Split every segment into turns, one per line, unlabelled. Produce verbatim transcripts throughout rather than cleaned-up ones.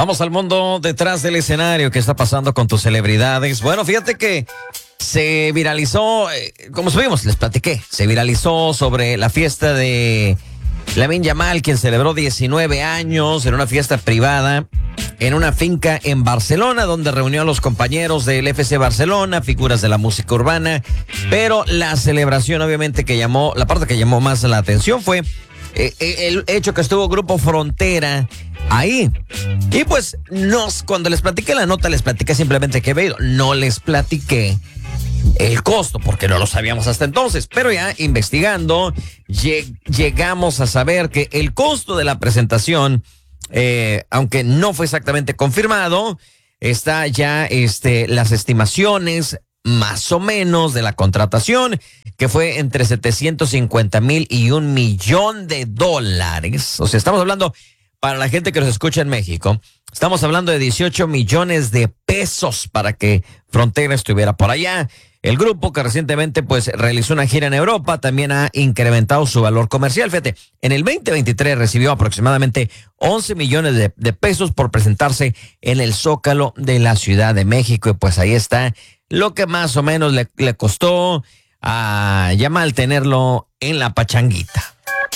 Vamos al mundo detrás del escenario. ¿Qué está pasando con tus celebridades? Bueno, fíjate que se viralizó, eh, como subimos, les platiqué, se viralizó sobre la fiesta de Lamine Yamal, quien celebró diecinueve años en una fiesta privada en una finca en Barcelona, donde reunió a los compañeros del F C Barcelona, figuras de la música urbana, pero la celebración obviamente que llamó, la parte que llamó más la atención fue eh, el hecho que estuvo Grupo Frontera ahí. Y pues nos, cuando les platiqué la nota, les platiqué simplemente que veo, no les platiqué el costo, porque no lo sabíamos hasta entonces, pero ya investigando lleg- llegamos a saber que el costo de la presentación, eh, aunque no fue exactamente confirmado, está ya este, las estimaciones más o menos de la contratación, que fue entre setecientos cincuenta mil y un millón de dólares. O sea, estamos hablando, para la gente que nos escucha en México, estamos hablando de dieciocho millones de pesos para que Frontera estuviera por allá. El grupo, que recientemente pues realizó una gira en Europa, también ha incrementado su valor comercial. Fíjate, en el veinte veintitrés recibió aproximadamente once millones de, de pesos por presentarse en el Zócalo de la Ciudad de México. Y pues ahí está lo que más o menos le, le costó a Yamal tenerlo en la pachanguita.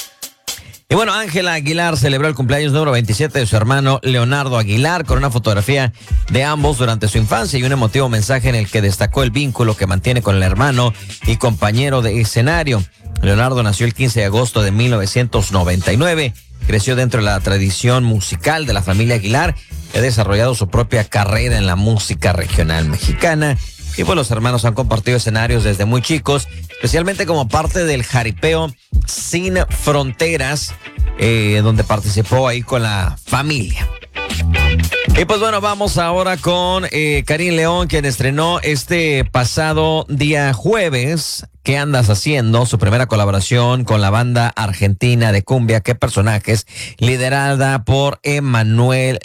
Y bueno, Ángela Aguilar celebró el cumpleaños número veintisiete de su hermano Leonardo Aguilar con una fotografía de ambos durante su infancia y un emotivo mensaje en el que destacó el vínculo que mantiene con el hermano y compañero de escenario. Leonardo nació el quince de agosto de mil novecientos noventa y nueve, creció dentro de la tradición musical de la familia Aguilar, ha desarrollado su propia carrera en la música regional mexicana. Y pues los hermanos han compartido escenarios desde muy chicos, especialmente como parte del jaripeo Sin Fronteras, eh, donde participó ahí con la familia. Y pues bueno, vamos ahora con eh, Karim León, quien estrenó este pasado día jueves ¿Qué andas haciendo?, su primera colaboración con la banda argentina de cumbia ¿Qué personajes?, liderada por Emanuel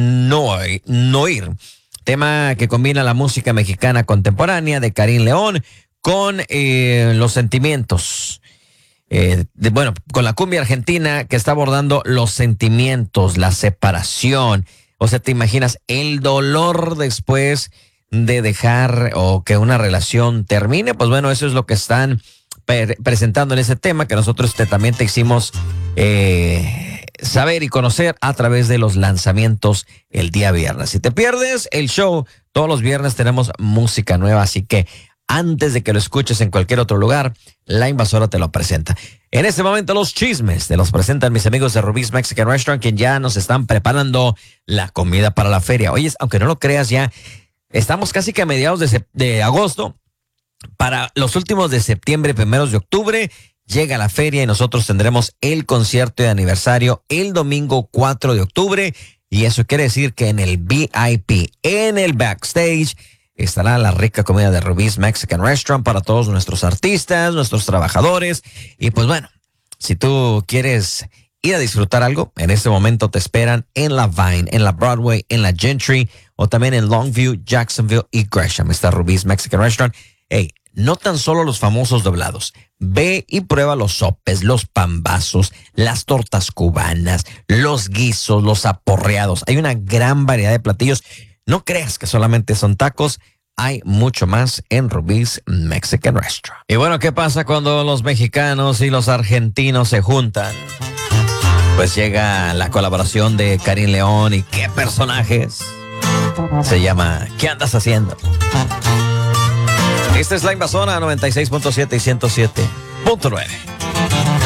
Noir. Tema que combina la música mexicana contemporánea de Karim León con eh, los sentimientos. Eh, de, bueno, con la cumbia argentina que está abordando los sentimientos, la separación. O sea, ¿te imaginas el dolor después de dejar o que una relación termine? Pues bueno, eso es lo que están pre- presentando en ese tema que nosotros te, también te hicimos eh, saber y conocer a través de los lanzamientos el día viernes. Si te pierdes el show, todos los viernes tenemos música nueva, así que antes de que lo escuches en cualquier otro lugar, La Invasora te lo presenta. En este momento los chismes te los presentan mis amigos de Rubí's Mexican Restaurant, quien ya nos están preparando la comida para la feria. Oye, aunque no lo creas, ya estamos casi que a mediados de, sep- de agosto. Para los últimos de septiembre, primeros de octubre, llega la feria y nosotros tendremos el concierto de aniversario el domingo cuatro de octubre. Y eso quiere decir que en el V I P, en el backstage, estará la rica comida de Rubí's Mexican Restaurant para todos nuestros artistas, nuestros trabajadores. Y pues bueno, si tú quieres ir a disfrutar algo, en este momento te esperan en la Vine, en la Broadway, en la Gentry o también en Longview, Jacksonville y Gresham. Está Rubí's Mexican Restaurant. Hey, no tan solo los famosos doblados. Ve y prueba los sopes, los pambazos, las tortas cubanas, los guisos, los aporreados. Hay una gran variedad de platillos. No creas que solamente son tacos, hay mucho más en Rubí's Mexican Restaurant. Y bueno, ¿qué pasa cuando los mexicanos y los argentinos se juntan? Pues llega la colaboración de Karim León y ¿Qué personajes? Se llama ¿Qué andas haciendo? Esta es La Invasora noventa y seis punto siete y ciento siete punto nueve.